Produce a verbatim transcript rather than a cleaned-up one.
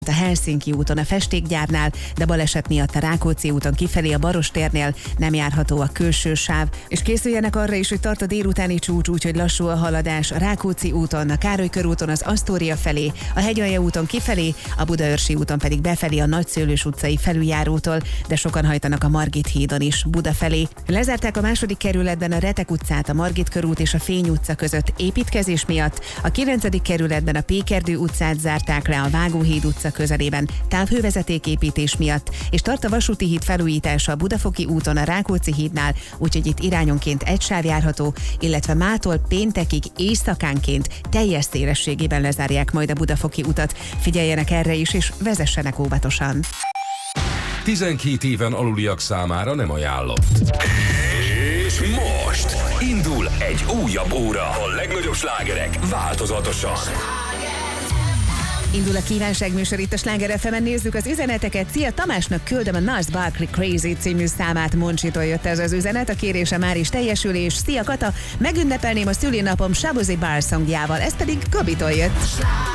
a Helsinki úton a Festékgyárnál, de baleset miatt a Rákóczi úton kifelé a Barostérnél nem járható a külső sáv. És készüljenek arra is, hogy tart a délutáni csúcs, úgyhogy lassú a haladás a Rákóczi úton, a Károly körúton az Asztória felé, a Hegyalja úton kifelé, a Budaörsi úton pedig befelé a Nagyszőlős utcai felüljárótól, de sokan hajtanak a Margit hídon is Buda felé. Lezárták a második kerületben a Retek utcát, a Margit körút és a Fény utca között építkezés miatt, a kilencedik kerületben a Pékerdő utcát zárták le a Vágóhíd utca közelében távhővezetéképítés miatt, és tart a vasúti híd felújítása a Budafoki úton a Rákóczi hídnál, úgyhogy itt irányonként egy sáv járható, illetve mától péntekig éjszakánként teljes szélességében lezárják majd a Budafoki utat. Figyeljenek erre is, és vezessenek óvatosan. tizenkét éven aluliak számára nem ajánlott. És most indul egy újabb óra. A legnagyobb slágerek változatosan. Indul a kívánságműsor itt a Sláger ef emen, nézzük az üzeneteket. Szia, Tamásnak küldöm a Nas Barkley Crazy című számát, Moncsitól jött ez az üzenet, a kérése már is teljesül, és szia Kata, megünnepelném a szülinapom Shabuzi Bar szongjával, ez pedig Gabitól jött.